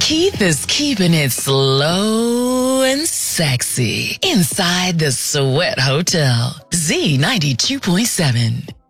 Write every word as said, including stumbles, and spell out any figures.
Keith is keeping it slow and sexy inside the Sweat Hotel. Z ninety-two point seven.